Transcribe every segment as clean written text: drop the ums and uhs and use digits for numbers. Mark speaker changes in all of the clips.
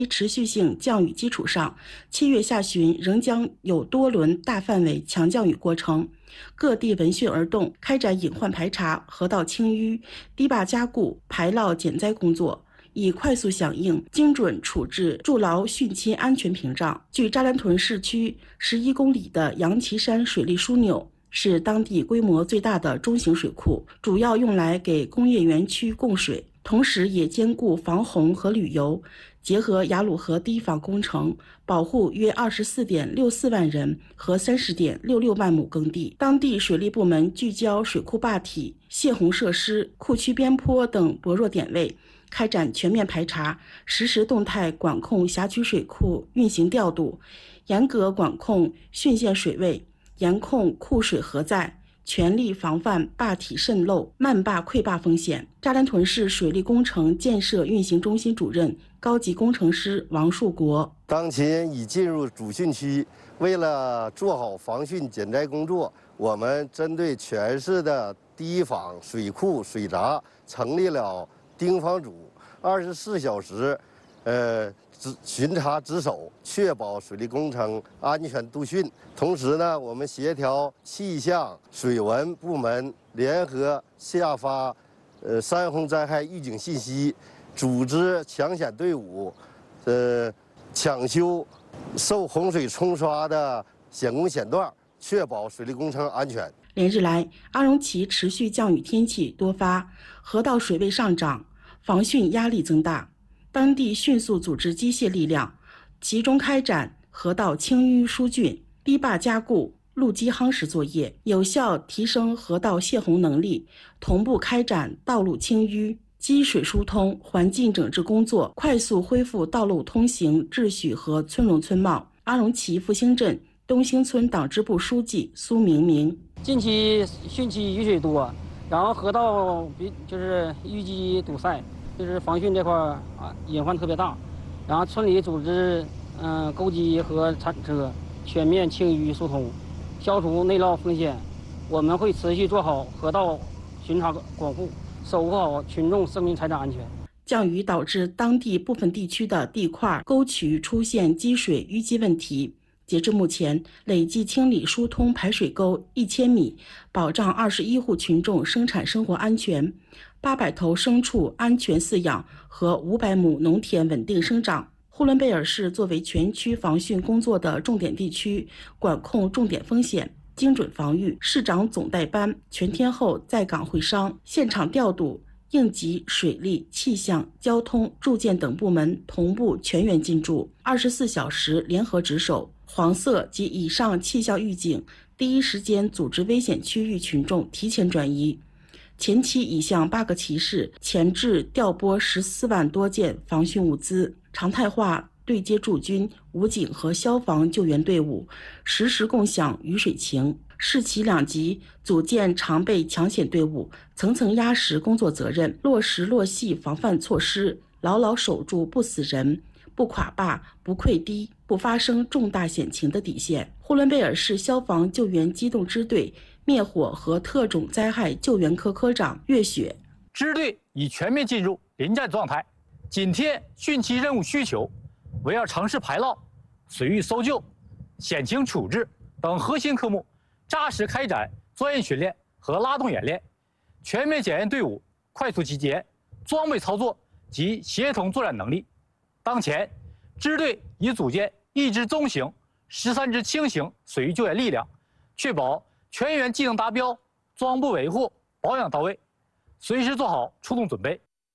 Speaker 1: 持续性降雨基础上，7月下旬仍将有多轮大范围强降雨过程。各地闻讯而动，开展隐患排查、河道清淤、堤坝加固、排涝减灾工作，以快速响应、精准处置筑牢汛期安全屏障。距扎兰屯市区11公里的杨岐山水利枢纽是当地规模最大的中型水库，主要用来给工业园区供水，同时也兼顾防洪和旅游，结合雅鲁河堤防工程，保护约24.64万人和30.66万亩耕地。当地水利部门聚焦水库坝体、泄洪设施、库区边坡等薄弱点位，开展全面排查，实时动态管控辖区水库运行调度，严格管控汛限水位，严控库水核载，全力防范坝体渗漏、漫坝溃坝风险。扎兰屯市水利工程建设运行中心主任、高级工程师王树国：
Speaker 2: 当前已进入主汛期，为了做好防汛减灾工作，我们针对全市的堤防、水库、水闸成立了盯防组，24小时，巡查值守，确保水利工程安全度汛。同时呢，我们协调气象、水文部门联合下发山洪灾害预警信息，组织抢险队伍，抢修受洪水冲刷的险工险段，确保水利工程安全。
Speaker 1: 连日来，阿荣旗持续降雨天气多发，河道水位上涨，防汛压力增大。当地迅速组织机械力量，集中开展河道清淤疏浚、堤坝加固、路基夯实作业，有效提升河道泄洪能力，同步开展道路清淤、积水疏通、环境整治工作，快速恢复道路通行秩序和村容村貌。阿荣旗复兴镇东兴村党支部书记苏明明：
Speaker 3: 近期汛期雨水多，然后河道就是淤积堵塞，就是防汛这块隐患特别大。然后村里组织钩机和铲车全面清淤疏通，消除内涝风险。我们会持续做好河道巡查管护，守护好群众生命财产安全。
Speaker 1: 降雨导致当地部分地区的地块、沟渠出现积水淤积问题。截至目前，累计清理疏通排水沟1000米，保障21户群众生产生活安全，800头牲畜安全饲养和500亩农田稳定生长。呼伦贝尔市作为全区防汛工作的重点地区，管控重点风险，精准防御。市长总代班全天候在岗会商，现场调度，应急、水利、气象、交通、住建等部门同步全员进驻，24小时联合值守。黄色及以上气象预警，第一时间组织危险区域群众提前转移。前期已向8个旗市前置调拨14万多件防汛物资，常态化对接驻军、武警和消防救援队伍，实时共享雨水情。市旗2级组建常备抢险队伍，层层压实工作责任，落实落细防范措施，牢牢守住不死人、不垮坝、不溃堤、不发生重大险情的底线。呼伦贝尔市消防救援机动支队灭火和特种灾害救援科科长岳雪：
Speaker 4: 支队已全面进入临战状态，紧贴汛期任务需求，围绕城市排涝、水域搜救、险情处置等核心科目，扎实开展专业训练和拉动演练，全面检验队伍快速集结、装备操作及协同作战能力。当前，支队已组建1支中型、13支轻型水域救援力量，确保全员技能达标、装备维护、保养到位，随时做好出动准备。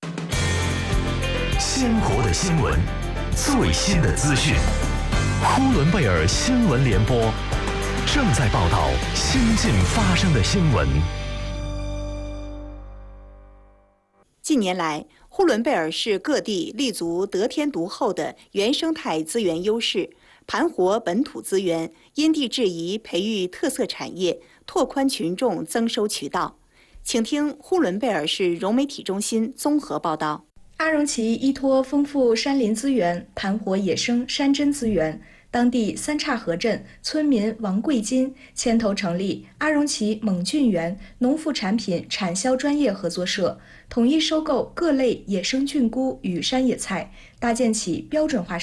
Speaker 5: 鲜活的新闻，最新的资讯，呼伦贝尔新闻联播正在报道新近发生的新闻。
Speaker 6: 近年来，呼伦贝尔市各地立足得天独厚的原生态资源优势，盘活本土资源，因地制宜培育特色产业，拓宽群众增收渠道。请听呼伦贝尔市融媒体中心综合报道。
Speaker 7: 阿荣旗依托丰富山林资源，盘活野生山珍资源。当地三岔河镇村民王贵金牵头成立阿荣旗蒙菌园农副产品产销专业合作社，统一收购各类野生菌菇与山野菜，搭建起标准化